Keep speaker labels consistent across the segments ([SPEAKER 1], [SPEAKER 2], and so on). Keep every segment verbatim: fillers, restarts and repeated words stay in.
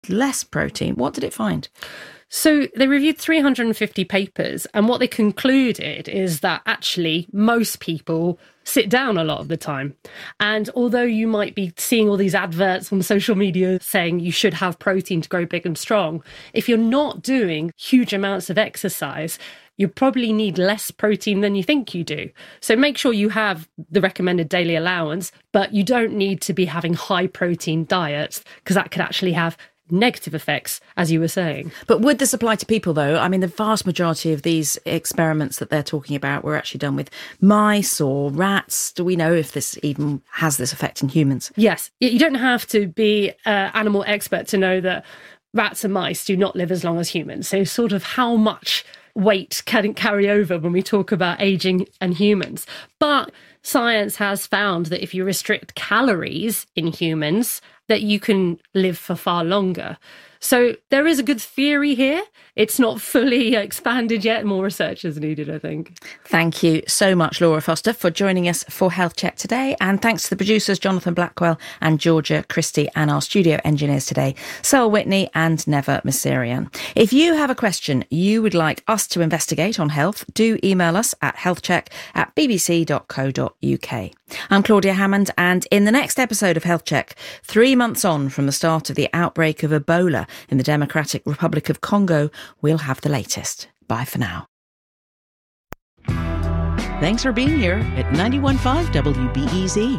[SPEAKER 1] less protein. What did it find?
[SPEAKER 2] So they reviewed three hundred fifty papers, and what they concluded is that actually most people sit down a lot of the time. And although you might be seeing all these adverts on social media saying you should have protein to grow big and strong, if you're not doing huge amounts of exercise, you probably need less protein than you think you do. So make sure you have the recommended daily allowance, but you don't need to be having high protein diets, because that could actually have negative effects, as you were saying.
[SPEAKER 1] But would this apply to people, though? I mean, the vast majority of these experiments that they're talking about were actually done with mice or rats. Do we know if this even has this effect in humans?
[SPEAKER 2] Yes. You don't have to be an animal expert to know that rats and mice do not live as long as humans. So sort of how much weight can carry over when we talk about aging and humans. But science has found that if you restrict calories in humans, that you can live for far longer. So there is a good theory here. It's not fully expanded yet. More research is needed, I think.
[SPEAKER 1] Thank you so much, Laura Foster, for joining us for Health Check today. And thanks to the producers, Jonathan Blackwell and Georgia Christie, and our studio engineers today, Sel Whitney and Neva Messerian. If you have a question you would like us to investigate on health, do email us at healthcheck at bbc dot co dot uk. I'm Claudia Hammond, and in the next episode of Health Check, three months on from the start of the outbreak of Ebola in the Democratic Republic of Congo, we'll have the latest. Bye for now.
[SPEAKER 3] Thanks for being here at ninety-one point five W B E Z.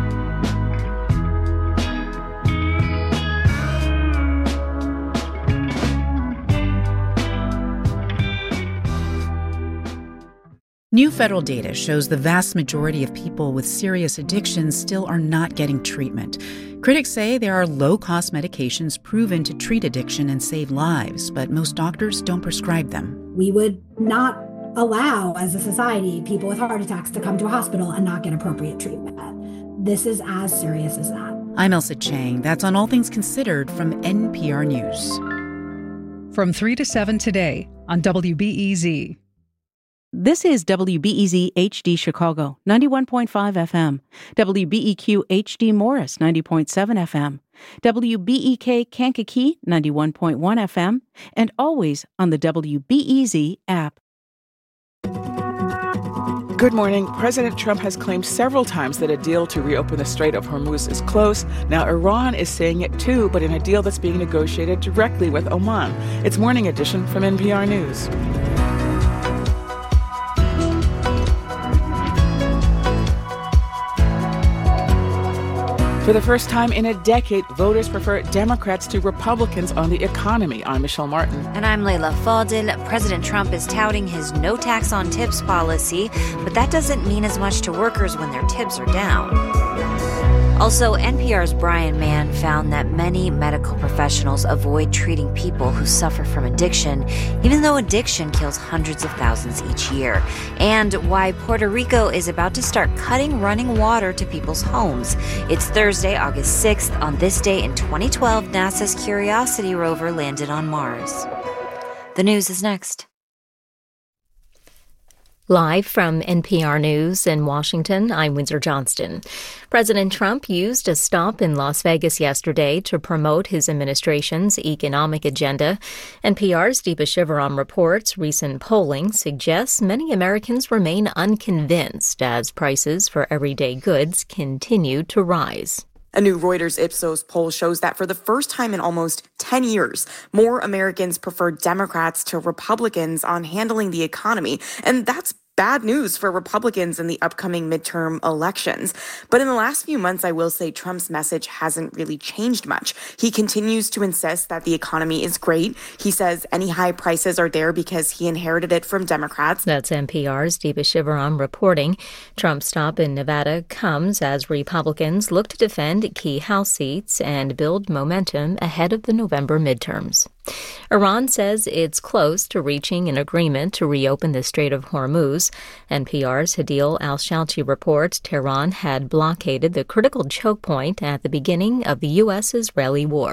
[SPEAKER 4] New federal data shows the vast majority of people with serious addictions still are not getting treatment. Critics say there are low-cost medications proven to treat addiction and save lives, but most doctors don't prescribe them.
[SPEAKER 5] We would not allow, as a society, people with heart attacks to come to a hospital and not get appropriate treatment. This is as serious as that.
[SPEAKER 4] I'm Elsa Chang. That's on All Things Considered from N P R News.
[SPEAKER 6] From three to seven today on W B E Z.
[SPEAKER 3] This is W B E Z H D Chicago, ninety-one point five F M, W B E Q H D Morris, ninety point seven F M, W B E K Kankakee, ninety-one point one F M, and always on the W B E Z app.
[SPEAKER 7] Good morning. President Trump has claimed several times that a deal to reopen the Strait of Hormuz is close. Now Iran is saying it too, but in a deal that's being negotiated directly with Oman. It's Morning Edition from N P R News. For the first time in a decade, voters prefer Democrats to Republicans on the economy. I'm Michelle Martin.
[SPEAKER 8] And I'm Leila Fadel. President Trump is touting his no tax on tips policy, but that doesn't mean as much to workers when their tips are down. Also, N P R's Brian Mann found that many medical professionals avoid treating people who suffer from addiction, even though addiction kills hundreds of thousands each year. And why Puerto Rico is about to start cutting running water to people's homes. It's Thursday, August sixth. On this day in twenty twelve, NASA's Curiosity rover landed on Mars. The news is next.
[SPEAKER 9] Live from N P R News in Washington, I'm Windsor Johnston. President Trump used a stop in Las Vegas yesterday to promote his administration's economic agenda. N P R's Deepa Shivaram reports recent polling suggests many Americans remain unconvinced as prices for everyday goods continue to rise.
[SPEAKER 10] A new Reuters Ipsos poll shows that for the first time in almost ten years, more Americans prefer Democrats to Republicans on handling the economy. And that's bad news for Republicans in the upcoming midterm elections. But in the last few months, I will say Trump's message hasn't really changed much. He continues to insist that the economy is great. He says any high prices are there because he inherited it from Democrats.
[SPEAKER 9] That's N P R's Deepa Shivaram reporting. Trump's stop in Nevada comes as Republicans look to defend key House seats and build momentum ahead of the November midterms. Iran says it's close to reaching an agreement to reopen the Strait of Hormuz. N P R's Hadil Al-Shalchi reports Tehran had blockaded the critical choke point at the beginning of the U S Israeli war.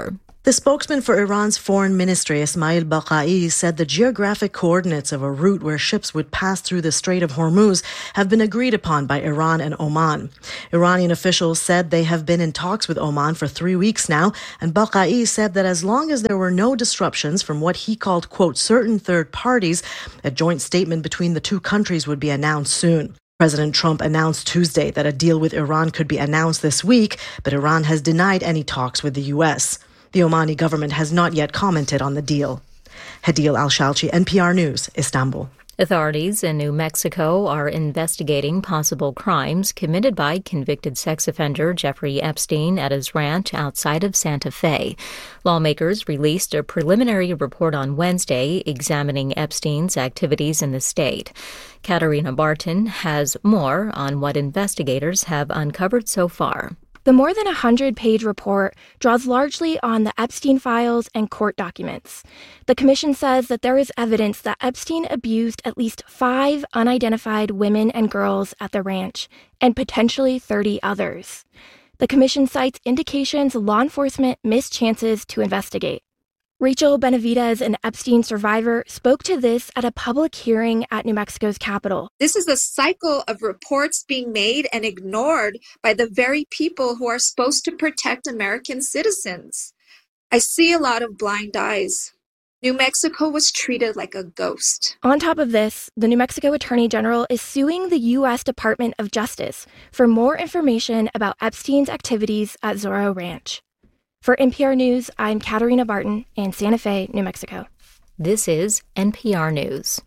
[SPEAKER 11] The spokesman for Iran's foreign ministry, Ismail Baqai, said the geographic coordinates of a route where ships would pass through the Strait of Hormuz have been agreed upon by Iran and Oman. Iranian officials said they have been in talks with Oman for three weeks now, and Baqai said that as long as there were no disruptions from what he called, quote, certain third parties, a joint statement between the two countries would be announced soon. President Trump announced Tuesday that a deal with Iran could be announced this week, but Iran has denied any talks with the U S. The Omani government has not yet commented on the deal. Hadil Al-Shalchi, N P R News, Istanbul.
[SPEAKER 9] Authorities in New Mexico are investigating possible crimes committed by convicted sex offender Jeffrey Epstein at his ranch outside of Santa Fe. Lawmakers released a preliminary report on Wednesday examining Epstein's activities in the state. Katarina Barton has more on what investigators have uncovered so far.
[SPEAKER 12] The more than one hundred page report draws largely on the Epstein files and court documents. The commission says that there is evidence that Epstein abused at least five unidentified women and girls at the ranch, and potentially thirty others. The commission cites indications law enforcement missed chances to investigate. Rachel Benavidez, an Epstein survivor, spoke to this at a public hearing at New Mexico's Capitol.
[SPEAKER 13] This is a cycle of reports being made and ignored by the very people who are supposed to protect American citizens. I see a lot of blind eyes. New Mexico was treated like a ghost.
[SPEAKER 12] On top of this, the New Mexico Attorney General is suing the U S Department of Justice for more information about Epstein's activities at Zorro Ranch. For N P R News, I'm Katarina Barton in Santa Fe, New Mexico.
[SPEAKER 9] This is N P R News.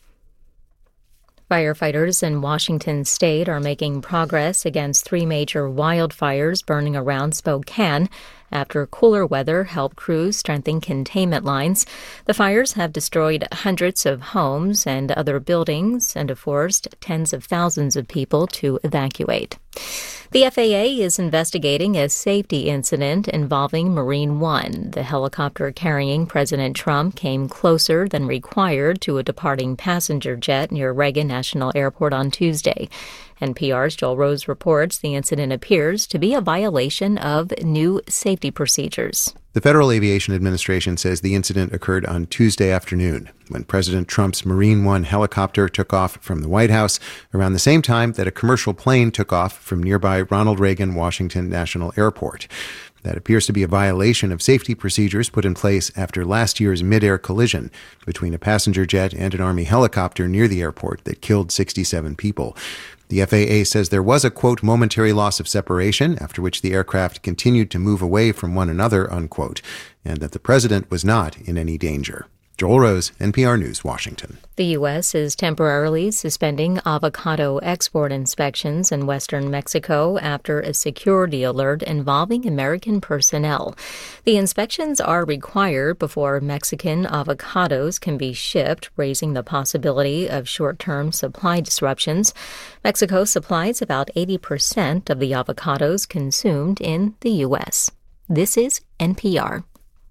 [SPEAKER 9] Firefighters in Washington state are making progress against three major wildfires burning around Spokane after cooler weather helped crews strengthen containment lines. The fires have destroyed hundreds of homes and other buildings and have forced tens of thousands of people to evacuate. The F A A is investigating a safety incident involving Marine One. The helicopter carrying President Trump came closer than required to a departing passenger jet near Reagan National Airport on Tuesday. N P R's Joel Rose reports the incident appears to be a violation of new safety procedures.
[SPEAKER 14] The Federal Aviation Administration says the incident occurred on Tuesday afternoon when President Trump's Marine One helicopter took off from the White House around the same time that a commercial plane took off from nearby Ronald Reagan Washington National Airport. That appears to be a violation of safety procedures put in place after last year's mid-air collision between a passenger jet and an Army helicopter near the airport that killed sixty-seven people. The F A A says there was a, quote, momentary loss of separation, after which the aircraft continued to move away from one another, unquote, and that the president was not in any danger. Joel Rose, N P R News, Washington.
[SPEAKER 9] The U S is temporarily suspending avocado export inspections in western Mexico after a security alert involving American personnel. The inspections are required before Mexican avocados can be shipped, raising the possibility of short-term supply disruptions. Mexico supplies about eighty percent of the avocados consumed in the U S. This is N P R.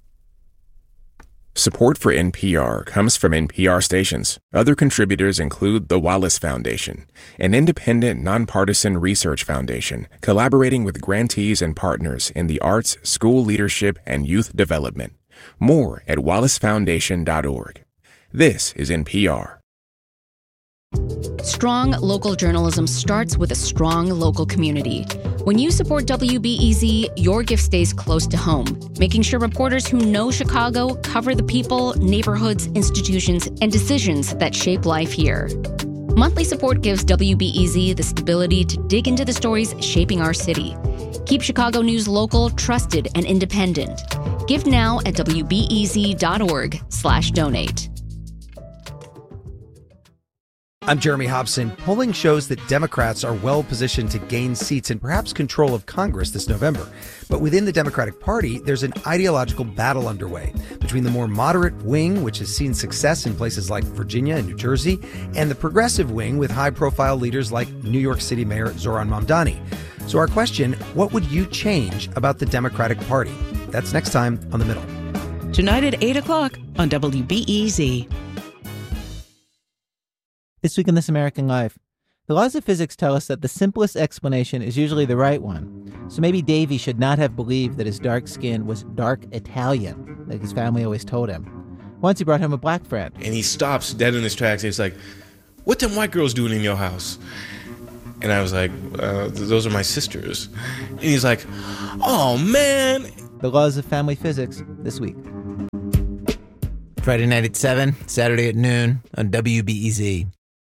[SPEAKER 15] Support for N P R comes from N P R stations. Other contributors include the Wallace Foundation, an independent, nonpartisan research foundation collaborating with grantees and partners in the arts, school leadership, and youth development. More at wallace foundation dot org. This is N P R.
[SPEAKER 16] Strong local journalism starts with a strong local community. When you support W B E Z, your gift stays close to home, making sure reporters who know Chicago cover the people, neighborhoods, institutions, and decisions that shape life here. Monthly support gives W B E Z the stability to dig into the stories shaping our city. Keep Chicago news local, trusted, and independent. Give now at W B E Z dot org slash donate.
[SPEAKER 17] I'm Jeremy Hobson. Polling shows that Democrats are well positioned to gain seats and perhaps control of Congress this November. But within the Democratic Party, there's an ideological battle underway between the more moderate wing, which has seen success in places like Virginia and New Jersey, and the progressive wing with high-profile leaders like New York City Mayor Zohran Mamdani. So our question, what would you change about the Democratic Party? That's next time on The Middle.
[SPEAKER 3] Tonight at eight o'clock on W B E Z.
[SPEAKER 18] This week in This American Life, The laws of physics tell us that the simplest explanation is usually the right one. So maybe Davy should not have believed that his dark skin was dark Italian, like his family always told him. Once he brought home a black friend.
[SPEAKER 19] And he stops dead in his tracks and he's like, "What them white girls doing in your house?" And I was like, uh, "Those are my sisters." And he's like, "Oh, man."
[SPEAKER 18] The laws of family physics this week. Friday night at seven, Saturday at noon on W B E Z.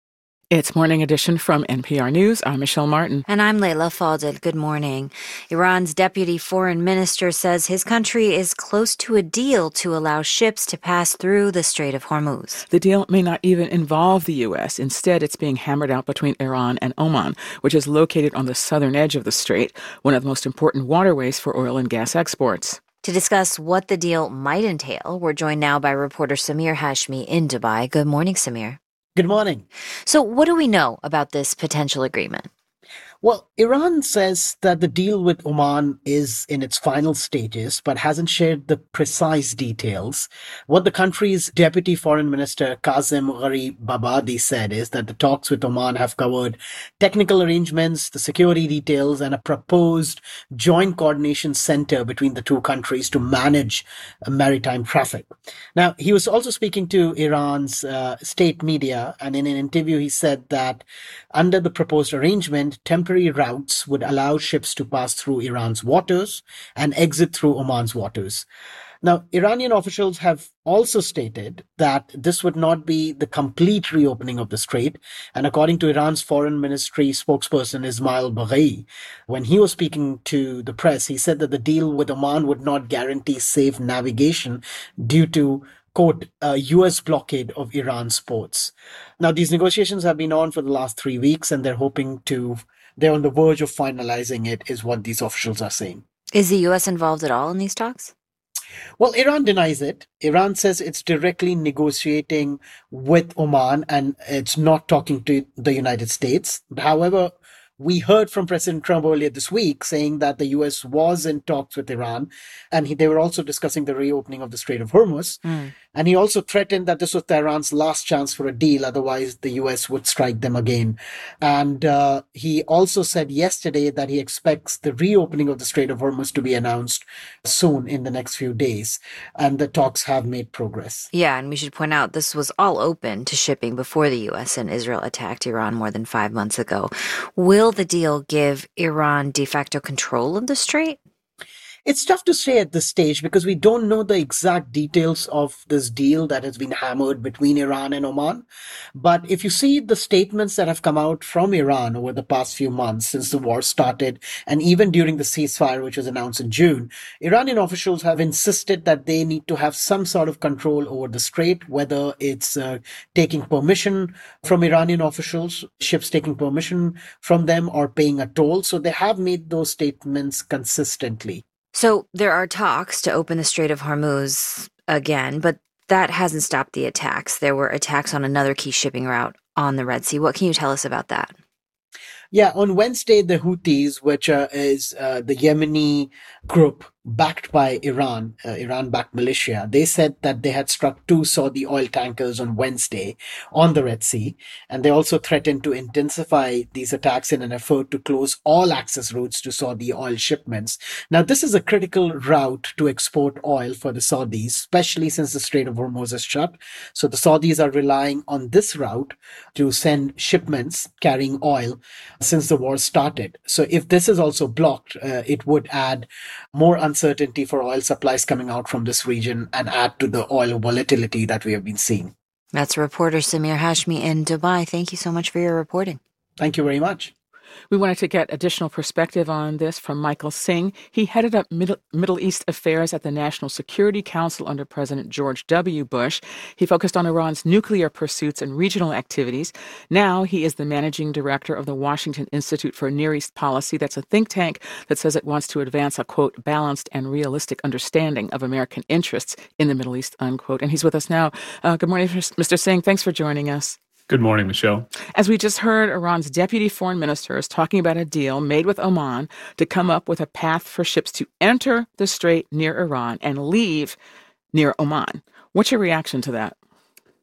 [SPEAKER 7] It's Morning Edition from N P R News. I'm Michelle Martin.
[SPEAKER 8] And I'm Leila Fadel. Good morning. Iran's deputy foreign minister says his country is close to a deal to allow ships to pass through the Strait of Hormuz.
[SPEAKER 7] The deal may not even involve the U S. Instead, it's being hammered out between Iran and Oman, which is located on the southern edge of the strait, one of the most important waterways for oil and gas exports.
[SPEAKER 8] To discuss what the deal might entail, we're joined now by reporter Samir Hashmi in Dubai. Good morning, Samir.
[SPEAKER 20] Good morning.
[SPEAKER 8] So what do we know about this potential agreement?
[SPEAKER 20] Well, Iran says that the deal with Oman is in its final stages, but hasn't shared the precise details. What the country's deputy foreign minister, Kazem Gharibabadi, said is that the talks with Oman have covered technical arrangements, the security details, and a proposed joint coordination center between the two countries to manage maritime traffic. Now, he was also speaking to Iran's uh, state media, and in an interview he said that under the proposed arrangement, temporary routes would allow ships to pass through Iran's waters and exit through Oman's waters. Now, Iranian officials have also stated that this would not be the complete reopening of the strait. And according to Iran's foreign ministry spokesperson Ismail Baghai, when he was speaking to the press, he said that the deal with Oman would not guarantee safe navigation due to, quote, a U S blockade of Iran's ports. Now, these negotiations have been on for the last three weeks, and they're hoping to, they're on the verge of finalizing it, is what these officials are saying.
[SPEAKER 8] Is the U S involved at all in these talks?
[SPEAKER 20] Well, Iran denies it. Iran says it's directly negotiating with Oman and it's not talking to the United States. However, we heard from President Trump earlier this week saying that the U S was in talks with Iran, and he, they were also discussing the reopening of the Strait of Hormuz. Mm. And he also threatened that this was Tehran's last chance for a deal, otherwise the U S would strike them again. And uh, he also said yesterday that he expects the reopening of the Strait of Hormuz to be announced soon in the next few days. And the talks have made progress.
[SPEAKER 8] Yeah, and we should point out this was all open to shipping before the U S and Israel attacked Iran more than five months ago. Will the deal give Iran de facto control of the strait?
[SPEAKER 20] It's tough to say at this stage because we don't know the exact details of this deal that has been hammered between Iran and Oman. But if you see the statements that have come out from Iran over the past few months since the war started, and even during the ceasefire, which was announced in June, Iranian officials have insisted that they need to have some sort of control over the strait, whether it's uh, taking permission from Iranian officials, ships taking permission from them, or paying a toll. So they have made those statements consistently.
[SPEAKER 8] So there are talks to open the Strait of Hormuz again, but that hasn't stopped the attacks. There were attacks on another key shipping route on the Red Sea. What can you tell us about that?
[SPEAKER 20] Yeah, on Wednesday, the Houthis, which uh, is uh, the Yemeni group backed by Iran, uh, Iran-backed militia, they said that they had struck two Saudi oil tankers on Wednesday on the Red Sea. And they also threatened to intensify these attacks in an effort to close all access routes to Saudi oil shipments. Now, this is a critical route to export oil for the Saudis, especially since the Strait of Hormuz is shut. So the Saudis are relying on this route to send shipments carrying oil since the war started. So if this is also blocked, uh, it would add more uncertainty for oil supplies coming out from this region and add to the oil volatility that we have been seeing.
[SPEAKER 8] That's reporter Samir Hashmi in Dubai. Thank you so much for your reporting.
[SPEAKER 20] Thank you very much.
[SPEAKER 7] We wanted to get additional perspective on this from Michael Singh. He headed up Middle, Middle East affairs at the National Security Council under President George W. Bush. He focused on Iran's nuclear pursuits and regional activities. Now he is the managing director of the Washington Institute for Near East Policy. That's a think tank that says it wants to advance a, quote, balanced and realistic understanding of American interests in the Middle East, unquote. And he's with us now. Uh, good morning, Mister Singh. Thanks for joining us.
[SPEAKER 21] Good morning, Michelle.
[SPEAKER 7] As we just heard, Iran's deputy foreign minister is talking about a deal made with Oman to come up with a path for ships to enter the strait near Iran and leave near Oman. What's your reaction to that?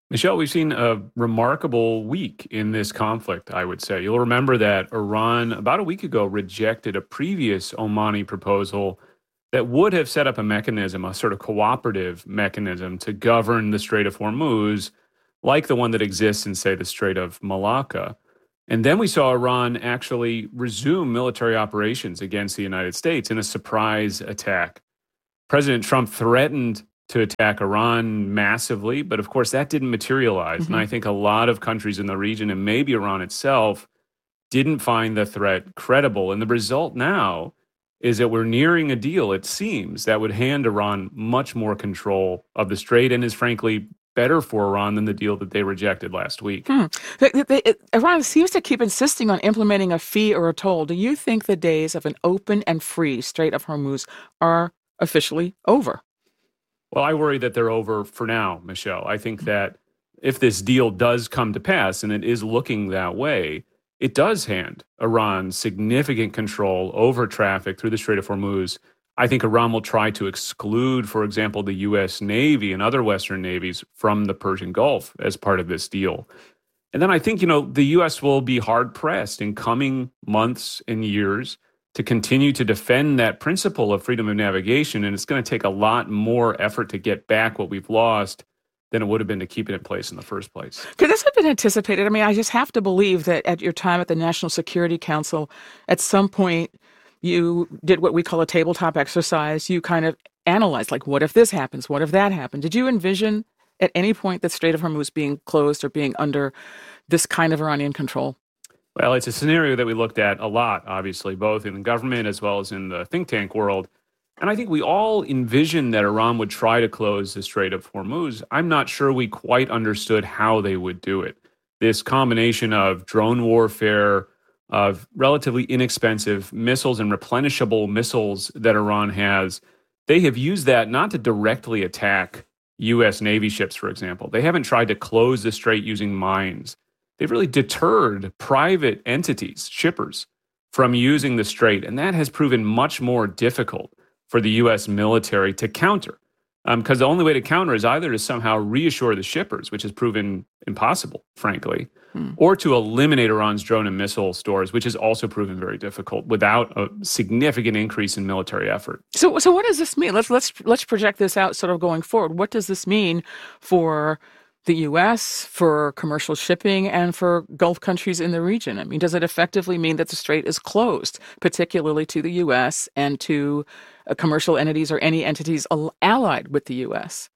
[SPEAKER 21] Michelle, we've seen a remarkable week in this conflict, I would say. You'll remember that Iran, about a week ago, rejected a previous Omani proposal that would have set up a mechanism, a sort of cooperative mechanism to govern the Strait of Hormuz, like the one that exists in, say, the Strait of Malacca. And then we saw Iran actually resume military operations against the United States in a surprise attack. President Trump threatened to attack Iran massively, but of course that didn't materialize. Mm-hmm. And I think a lot of countries in the region, and maybe Iran itself, didn't find the threat credible. And the result now is that we're nearing a deal, it seems, that would hand Iran much more control of the strait and is frankly better for Iran than the deal that they rejected last week.
[SPEAKER 7] Hmm. They, they, it, Iran seems to keep insisting on implementing a fee or a toll. Do you think the days of an open and free Strait of Hormuz are officially over?
[SPEAKER 21] Well, I worry that they're over for now, Michelle. I think that if this deal does come to pass, and it is looking that way, it does hand Iran significant control over traffic through the Strait of Hormuz. I think Iran will try to exclude, for example, the U S Navy and other Western navies from the Persian Gulf as part of this deal. And then I think, you know, the U S will be hard-pressed in coming months and years to continue to defend that principle of freedom of navigation. And it's going to take a lot more effort to get back what we've lost than it would have been to keep it in place in the first place.
[SPEAKER 7] Could this have been anticipated? I mean, I just have to believe that at your time at the National Security Council, at some point, you did what we call a tabletop exercise. You kind of analyzed, like, what if this happens? What if that happened? Did you envision at any point the Strait of Hormuz being closed or being under this kind of Iranian control?
[SPEAKER 21] Well, it's a scenario that we looked at a lot, obviously, both in the government as well as in the think tank world. And I think we all envisioned that Iran would try to close the Strait of Hormuz. I'm not sure we quite understood how they would do it. This combination of drone warfare, of relatively inexpensive missiles and replenishable missiles that Iran has, they have used that not to directly attack U S Navy ships, for example. They haven't tried to close the strait using mines. They've really deterred private entities, shippers, from using the strait, and that has proven much more difficult for the U S military to counter. Because um, the only way to counter is either to somehow reassure the shippers, which has proven impossible, frankly, hmm. or to eliminate Iran's drone and missile stores, which has also proven very difficult without a significant increase in military effort.
[SPEAKER 7] So, so what does this mean? Let's let's let's project this out, sort of going forward. What does this mean for the U S, for commercial shipping, and for Gulf countries in the region? I mean, does it effectively mean that the strait is closed, particularly to the U S and to uh, commercial entities or any entities al- allied with the U S?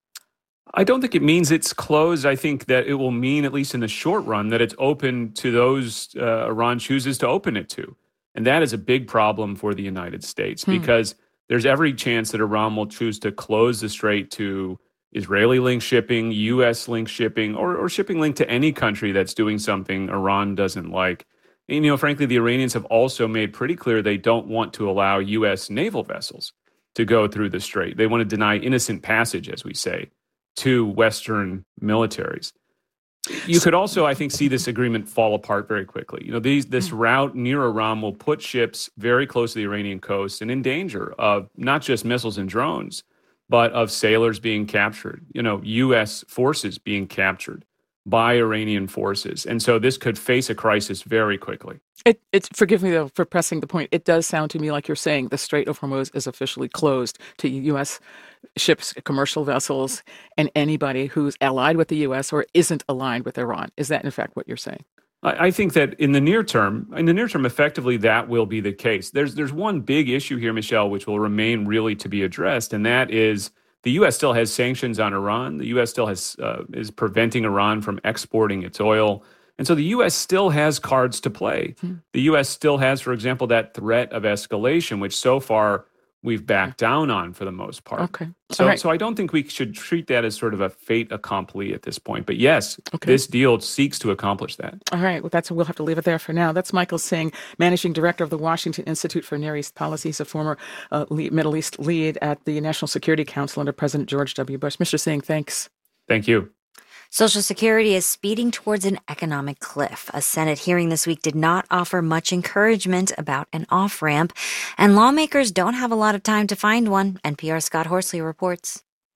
[SPEAKER 21] I don't think it means it's closed. I think that it will mean, at least in the short run, that it's open to those uh, Iran chooses to open it to. And that is a big problem for the United States hmm. because there's every chance that Iran will choose to close the strait to Israeli-linked shipping, U S-linked shipping, or, or shipping linked to any country that's doing something Iran doesn't like. And, you know, frankly, the Iranians have also made pretty clear they don't want to allow U S naval vessels to go through the strait. They want to deny innocent passage, as we say, to Western militaries. You could also, I think, see this agreement fall apart very quickly. You know, these, this route near Iran will put ships very close to the Iranian coast and in danger of not just missiles and drones, but of sailors being captured, you know, U S forces being captured by Iranian forces. And so this could face a crisis very quickly.
[SPEAKER 7] It, it's, forgive me, though, for pressing the point. It does sound to me like you're saying the Strait of Hormuz is officially closed to U S ships, commercial vessels, and anybody who's allied with the U S or isn't aligned with Iran. Is that, in fact, what you're saying?
[SPEAKER 21] I think that in the near term, in the near term, effectively, that will be the case. There's there's one big issue here, Michelle, which will remain really to be addressed, and that is the U S still has sanctions on Iran. The U S still has uh, is preventing Iran from exporting its oil. And so the U S still has cards to play. Hmm. The U S still has, for example, that threat of escalation, which so far we've backed down on for the most part.
[SPEAKER 7] Okay.
[SPEAKER 21] So,
[SPEAKER 7] right.
[SPEAKER 21] so I don't think we should treat that as sort of a fait accompli at this point. But yes,
[SPEAKER 7] okay.
[SPEAKER 21] This deal seeks to accomplish that.
[SPEAKER 7] All right. Well, that's we'll have to leave it there for now. That's Michael Singh, Managing Director of the Washington Institute for Near East Policy. He's a former uh, lead, Middle East lead at the National Security Council under President George W. Bush. Mister Singh, thanks.
[SPEAKER 21] Thank you.
[SPEAKER 8] Social Security is speeding towards an economic cliff. A Senate hearing this week did not offer much encouragement about an off-ramp, and lawmakers don't have a lot of time to find one. N P R's Scott Horsley reports.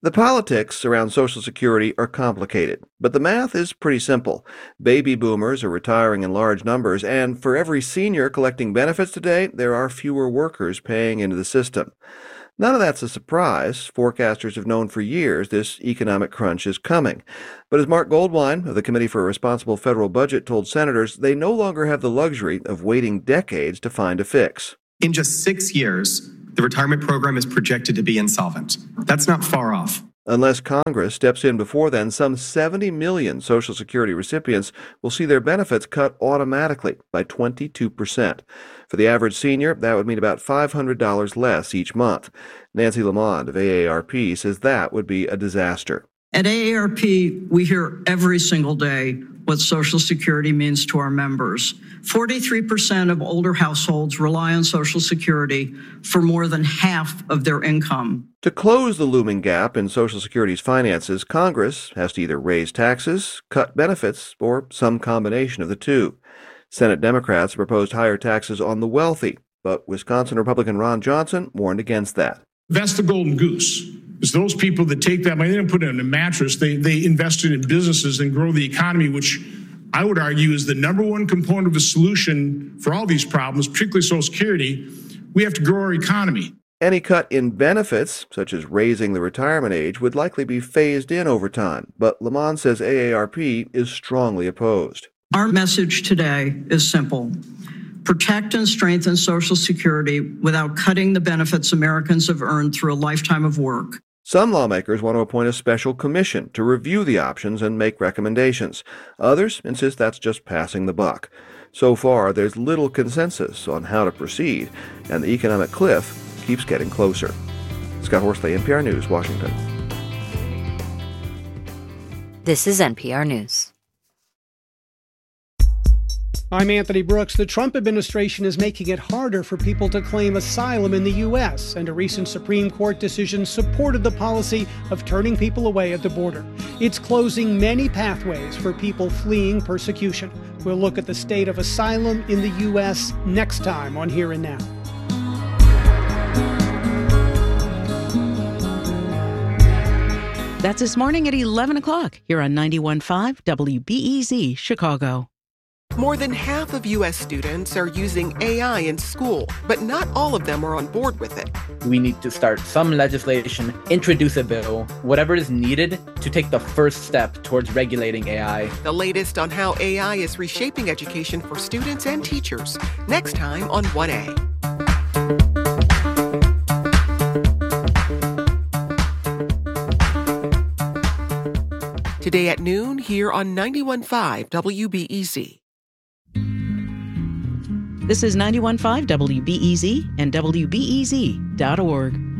[SPEAKER 2] The politics around Social Security are complicated, but the math is pretty simple. Baby boomers are retiring in large numbers, and for every senior collecting benefits today, there are fewer workers paying into the system. None of that's a surprise. Forecasters have known for years this economic crunch is coming. But as Mark Goldwine of the Committee for a Responsible Federal Budget told senators, they no longer have the luxury of waiting decades to find a fix.
[SPEAKER 22] In just six years, the retirement program is projected to be insolvent. That's not far off.
[SPEAKER 2] Unless Congress steps in before then, some seventy million Social Security recipients will see their benefits cut automatically by twenty-two percent. For the average senior, that would mean about five hundred dollars less each month. Nancy Lamond of A A R P says that would be a disaster.
[SPEAKER 23] At A A R P, we hear every single day what Social Security means to our members. forty-three percent of older households rely on Social Security for more than half of their income.
[SPEAKER 2] To close the looming gap in Social Security's finances, Congress has to either raise taxes, cut benefits, or some combination of the two. Senate Democrats proposed higher taxes on the wealthy, but Wisconsin Republican Ron Johnson warned against that.
[SPEAKER 24] That's the golden goose. It's those people that take that money, they don't put it in a mattress, they, they invest it in businesses and grow the economy, which I would argue is the number one component of the solution for all these problems, particularly Social Security. We have to grow our economy.
[SPEAKER 2] Any cut in benefits, such as raising the retirement age, would likely be phased in over time, but Lamont says A A R P is strongly opposed.
[SPEAKER 23] Our message today is simple. Protect and strengthen Social Security without cutting the benefits Americans have earned through a lifetime of work.
[SPEAKER 2] Some lawmakers want to appoint a special commission to review the options and make recommendations. Others insist that's just passing the buck. So far, there's little consensus on how to proceed, and the economic cliff keeps getting closer. Scott Horsley, N P R News, Washington.
[SPEAKER 8] This is N P R News.
[SPEAKER 25] I'm Anthony Brooks. The Trump administration is making it harder for people to claim asylum in the U S, and a recent Supreme Court decision supported the policy of turning people away at the border. It's closing many pathways for people fleeing persecution. We'll look at the state of asylum in the U S next time on Here and Now.
[SPEAKER 3] That's this morning at eleven o'clock here on ninety-one point five W B E Z Chicago.
[SPEAKER 26] More than half of U S students are using A I in school, but not all of them are on board with it.
[SPEAKER 27] We need to start some legislation, introduce a bill, whatever is needed to take the first step towards regulating A I.
[SPEAKER 26] The latest on how A I is reshaping education for students and teachers, next time on one A. Today at noon, here on ninety-one point five W B E Z.
[SPEAKER 3] This is ninety-one point five W B E Z and W B E Z dot org.